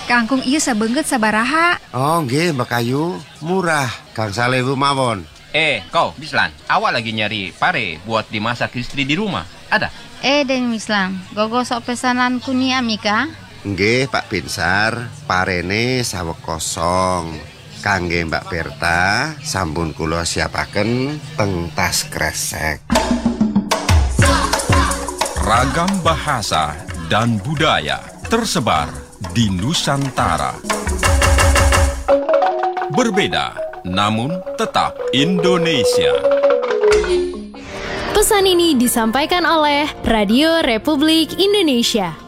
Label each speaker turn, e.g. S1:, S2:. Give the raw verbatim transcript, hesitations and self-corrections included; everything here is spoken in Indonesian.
S1: Kangkung ieu sabeungeut sabaraha?
S2: Oh nggih Mbak Ayu, murah. Kang Salewu mawon.
S3: Eh, kau, Bislan, awak lagi nyari pare buat dimasak istri di rumah. Ada?
S4: Eh, Den Mislang, gogosok pesananku nih Amika.
S2: Nggih Pak Binsar, parene saweg kosong. Kangge Mbak Berta, sampun kula siapaken teng tas kresek.
S5: Ragam bahasa dan budaya tersebar di Nusantara. Berbeda, namun tetap Indonesia.
S6: Pesan ini disampaikan oleh Radio Republik Indonesia.